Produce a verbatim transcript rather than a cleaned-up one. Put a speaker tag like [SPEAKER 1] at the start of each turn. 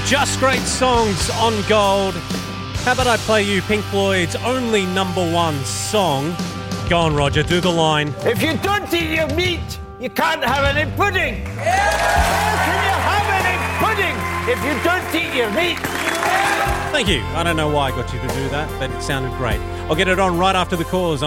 [SPEAKER 1] Just great songs on Gold. How about I play you Pink Floyd's only number one song? Go on, Roger, do the line.
[SPEAKER 2] If you don't eat your meat, you can't have any pudding. How can you have any pudding if you don't eat your meat?
[SPEAKER 1] Thank you. I don't know why I got you to do that, but it sounded great. I'll get it on right after the cause.